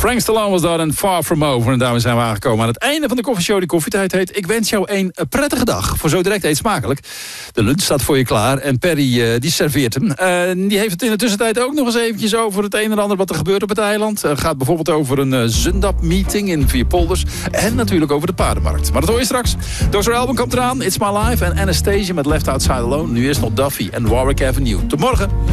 Frank Stallone was daar en Far From Over. En daarmee zijn we aangekomen aan het einde van de koffieshow die Koffietijd heet. Ik wens jou een prettige dag. Voor zo direct eet smakelijk. De lunch staat voor je klaar en Perry die serveert hem. Die heeft het in de tussentijd ook nog eens eventjes over het een en ander wat er gebeurt op het eiland. Gaat bijvoorbeeld over een Zundap-meeting in Vierpolders. En natuurlijk over de paardenmarkt. Maar dat hoor je straks. Dr. Alban komt eraan, It's My Life en Anastasia met Left Outside Alone. Nu eerst nog Duffy en Warwick Avenue. Tot morgen.